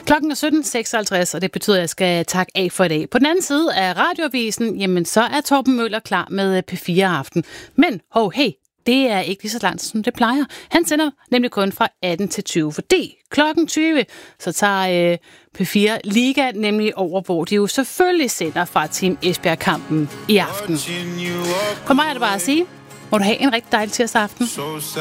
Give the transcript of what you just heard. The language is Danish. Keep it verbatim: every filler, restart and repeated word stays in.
Klokken er sytten seksoghalvtreds, og det betyder, at jeg skal takke af for i dag. På den anden side af radioavisen, jamen så er Torben Møller klar med P fire Aften. Men, hov, hey, det er ikke lige så langt, som det plejer. Han sender nemlig kun fra atten til tyve, fordi klokken tyve, så tager øh, P fire Liga nemlig over, hvor de jo selvfølgelig sender fra Team Esbjerg-kampen i aften. For mig er det bare at sige, må du have en rigtig dejlig tirsdag aften.